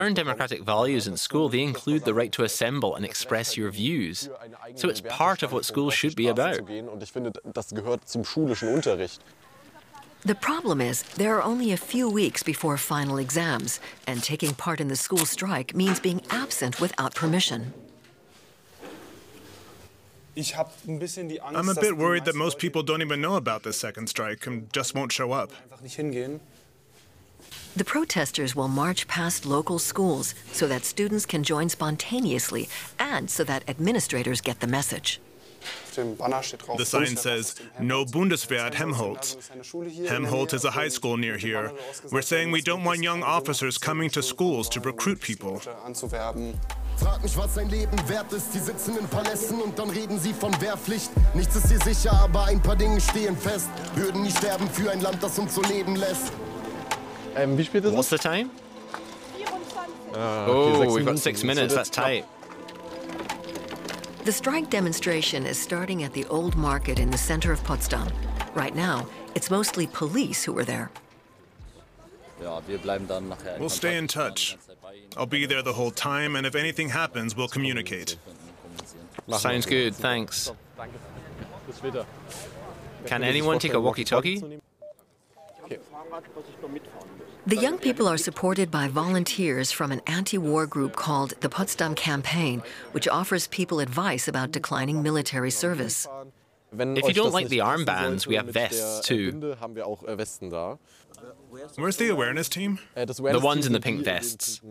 learn democratic values in school, they include the right to assemble and express your views. So it's part of what school should be about. The problem is there are only a few weeks before final exams, and taking part in the school strike means being absent without permission. I'm a bit worried that most people don't even know about this second strike and just won't show up. The protesters will march past local schools so that students can join spontaneously and so that administrators get the message. The sign says, "No Bundeswehr at Helmholtz." Helmholtz is a high school near here. We're saying we don't want young officers coming to schools to recruit people. Frag mich, was sein Leben wert ist. Die sitzen in Palästen und dann reden sie von Wehrpflicht. Nichts ist hier sicher, aber ein paar Dinge stehen fest. Würden nie sterben für ein Land, das uns so leben lässt. Wie spät ist es? What's the time? Oh, we've got 6 minutes. That's tight. The strike demonstration is starting at the old market in the center of Potsdam. Right now, it's mostly police who are there. We'll stay in touch. I'll be there the whole time, and if anything happens, we'll communicate. Sounds good, thanks. Can anyone take a walkie-talkie? The young people are supported by volunteers from an anti-war group called the Potsdam Campaign, which offers people advice about declining military service. If you don't like the armbands, we have vests too. Where's the awareness team? The ones in the pink vests.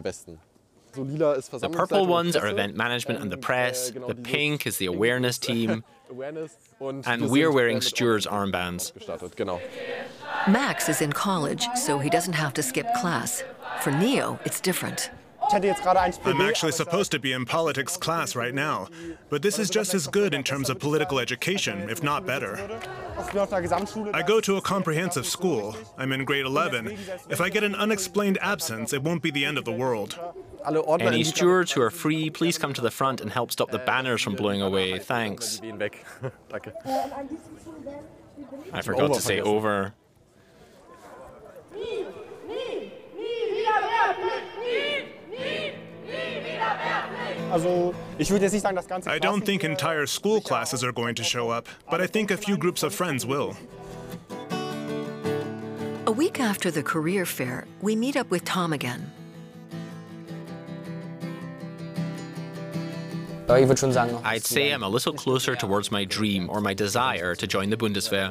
The purple ones are event management and the press. The pink is the awareness team. And we're wearing steward's armbands. Max is in college, so he doesn't have to skip class. For Neo, it's different. I'm actually supposed to be in politics class right now, but this is just as good in terms of political education, if not better. I go to a comprehensive school. I'm in grade 11. If I get an unexplained absence, it won't be the end of the world. Any stewards who are free, please come to the front and help stop the banners from blowing away. Thanks. I forgot to say over. I don't think entire school classes are going to show up, but I think a few groups of friends will. A week after the career fair, we meet up with Tom again. I'd say I'm a little closer towards my dream or my desire to join the Bundeswehr.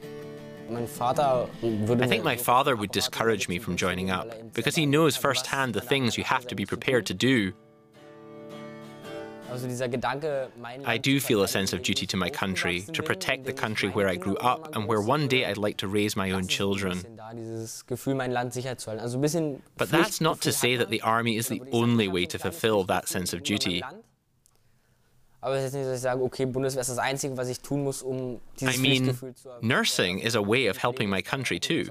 I think my father would discourage me from joining up because he knows firsthand the things you have to be prepared to do. I do feel a sense of duty to my country, to protect the country where I grew up and where one day I'd like to raise my own children. But that's not to say that the army is the only way to fulfill that sense of duty. I mean, nursing is a way of helping my country too.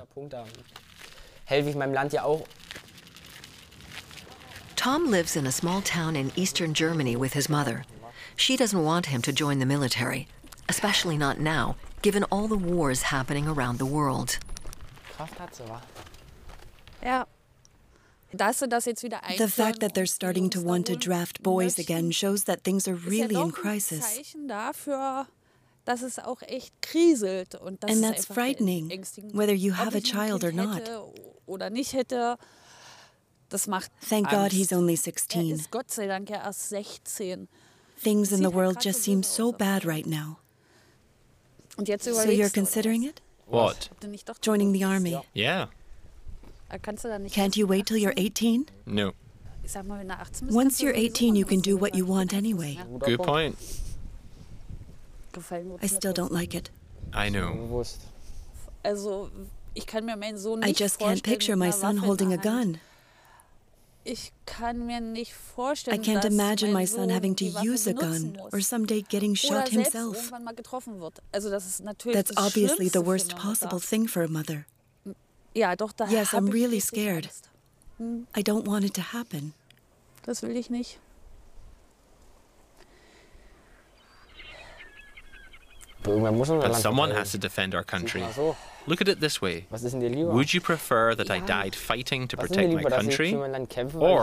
Tom lives in a small town in eastern Germany with his mother. She doesn't want him to join the military, especially not now, given all the wars happening around the world. The fact that they're starting to want to draft boys again shows that things are really in crisis. And that's frightening, whether you have a child or not. Thank God he's only 16. Things in the world just seem so bad right now. So you're considering it? What? Joining the army? Yeah. Can't you wait till you're 18? No. Once you're 18, you can do what you want anyway. Good point. I still don't like it. I know. I just can't picture my son holding a gun. I can't imagine my son having to use a gun or someday getting shot himself. That's obviously the worst possible thing for a mother. Yes, I'm really scared. I don't want it to happen. But someone has to defend our country. Look at it this way. Would you prefer that I died fighting to protect my country? Or